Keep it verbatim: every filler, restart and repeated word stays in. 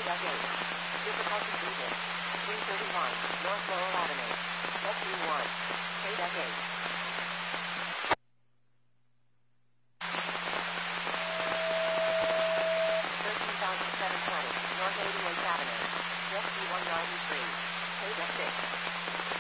Deck eight. Difficulty Region. three thirty-one, North Lowell Avenue. S U one. K Deck eight. thirteen thousand seven hundred twenty, North eighty-eighth Avenue. S U one ninety-three. K Deck six.